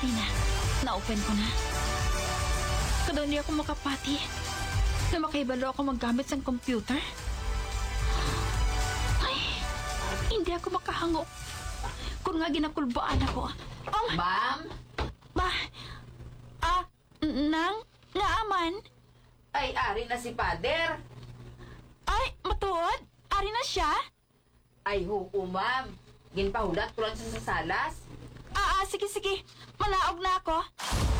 ari na. Na-open ko na. Kada hindi ako makapati. Na makaibalo ako maggamit sa computer. Ay, hindi ako makahangok. Kung nga ginakulbaan ako. Ma'am? Ba? Nang? Nga aman? Ay, ari na si Pader. Ay, matuod? Ari na siya? Ay, oo, ma'am. Ginpahulat ko lang siya sa salas. Sige. Manaog na ako.